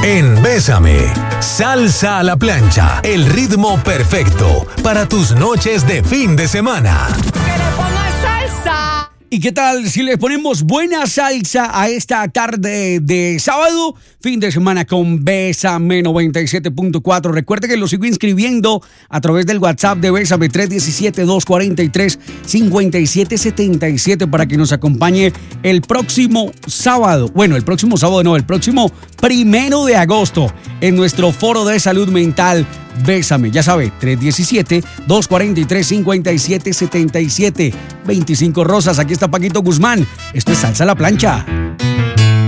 En Bésame, salsa a la plancha, el ritmo perfecto para tus noches de fin de semana. ¡Que le pongan salsa! ¿Y qué tal si le ponemos buena salsa a esta tarde de sábado? Fin de semana con Bésame 97.4. Recuerde que lo sigo inscribiendo a través del WhatsApp de Bésame 317-243-5777 para que nos acompañe el próximo sábado. Bueno, el próximo sábado no, el próximo 1 de agosto en nuestro foro de salud mental Bésame. Ya sabe, 317-243-5777. 25 rosas. Aquí está Paquito Guzmán. Esto es Salsa a la Plancha.